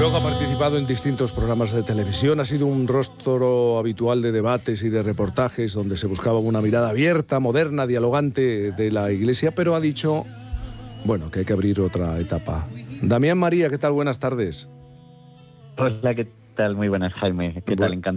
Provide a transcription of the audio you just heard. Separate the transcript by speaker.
Speaker 1: Luego ha participado en distintos programas de televisión, ha sido un rostro habitual de debates y de reportajes donde se buscaba una mirada abierta, moderna, dialogante de la Iglesia, pero ha dicho, bueno, que hay que abrir otra etapa. Damián María, ¿qué tal? Buenas tardes.
Speaker 2: Hola, ¿qué tal? Muy buenas, Jaime. ¿Qué tal? Encantado.